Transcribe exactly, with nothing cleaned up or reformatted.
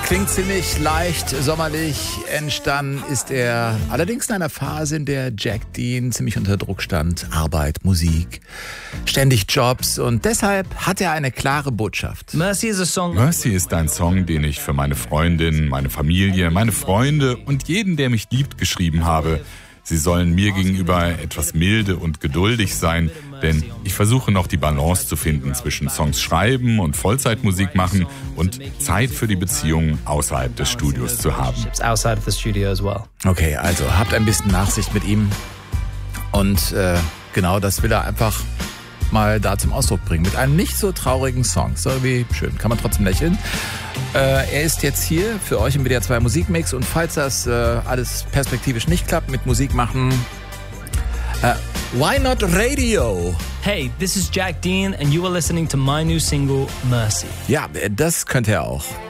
Klingt ziemlich leicht, sommerlich. Entstanden ist er allerdings in einer Phase, in der Jack Dean ziemlich unter Druck stand. Arbeit, Musik, ständig Jobs und deshalb hat er eine klare Botschaft. Mercy is a song. Mercy ist ein Song, den ich für meine Freundin, meine Familie, meine Freunde und jeden, der mich liebt, geschrieben habe. Sie sollen mir gegenüber etwas milde und geduldig sein, denn ich versuche noch die Balance zu finden zwischen Songs schreiben und Vollzeitmusik machen und Zeit für die Beziehungen außerhalb des Studios zu haben. Okay, also habt ein bisschen Nachsicht mit ihm und äh, genau das will er einfach mal da zum Ausdruck bringen. Mit einem nicht so traurigen Song. So wie schön, kann man trotzdem lächeln. Äh, er ist jetzt hier für euch im W D R zwei Musikmix und falls das äh, alles perspektivisch nicht klappt mit Musik machen, äh, why not radio? Hey, this is Jack Dean and you are listening to my new single, Mercy. Ja, das könnte er auch.